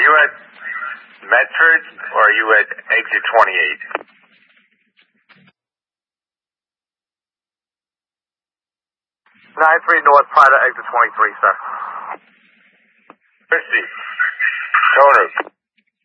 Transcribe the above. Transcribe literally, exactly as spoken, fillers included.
you at Medford or are you at exit twenty-eight? nine three North Prada, exit twenty-three, sir. Christy. Toner.